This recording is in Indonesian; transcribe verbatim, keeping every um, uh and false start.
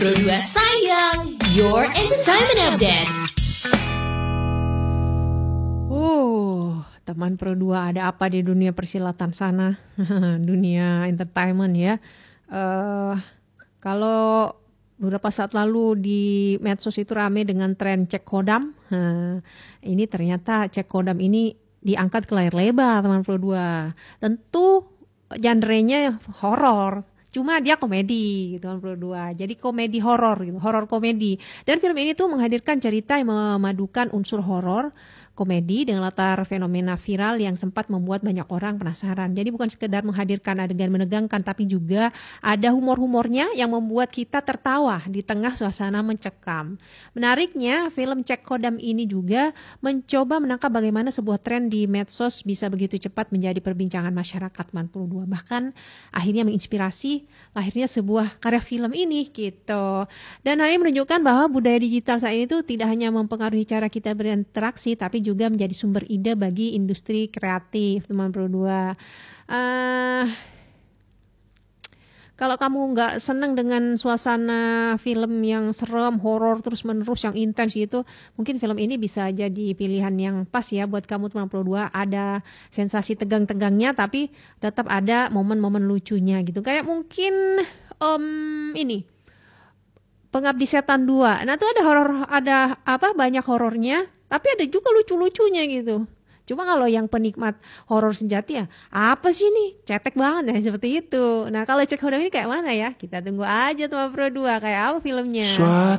Pro dua sayang, your entertainment update. Uh, teman Pro dua, ada apa di dunia persilatan sana? Dunia entertainment ya. Uh, kalau beberapa saat lalu di medsos itu rame dengan tren cek kodam. Nah, ini ternyata cek kodam ini diangkat ke layar lebar, teman Pro dua. Tentu genre-nya horor. Cuma dia komedi gitu kan Pro dua. Jadi komedi horor gitu, horor komedi. Dan film ini tuh menghadirkan cerita yang memadukan unsur horor komedi dengan latar fenomena viral yang sempat membuat banyak orang penasaran. Jadi bukan sekedar menghadirkan adegan menegangkan, tapi juga ada humor-humornya yang membuat kita tertawa di tengah suasana mencekam. Menariknya, film Cek Kodam ini juga mencoba menangkap bagaimana sebuah tren di medsos bisa begitu cepat menjadi perbincangan masyarakat sembilan puluh dua. Bahkan akhirnya menginspirasi lahirnya sebuah karya film ini gitu. Dan hal ini menunjukkan bahwa budaya digital saat ini tuh tidak hanya mempengaruhi cara kita berinteraksi, tapi juga menjadi sumber ide bagi industri kreatif, teman Pro dua. Uh, kalau kamu nggak senang dengan suasana film yang serem, horor terus menerus yang intens gitu, mungkin film ini bisa jadi pilihan yang pas ya buat kamu teman Pro dua. Ada sensasi tegang-tegangnya, tapi tetap ada momen-momen lucunya gitu. Kayak mungkin um, ini Pengabdi Setan dua. Nah, itu ada horor, ada apa banyak horornya, tapi ada juga lucu-lucunya gitu. Cuma kalau yang penikmat horor sejati ya, apa sih nih? Cetek banget ya seperti itu. Nah, kalau Cek Kodam ini kayak mana ya? Kita tunggu aja teman Pro dua kayak apa filmnya. Suatu